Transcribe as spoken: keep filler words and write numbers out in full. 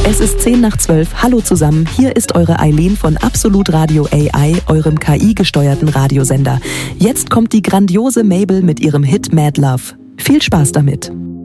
Es ist zehn nach zwölf. Hallo zusammen, hier ist eure Eileen von Absolut Radio A I, eurem K I-gesteuerten Radiosender. Jetzt kommt die grandiose Mabel mit ihrem Hit Mad Love. Viel Spaß damit.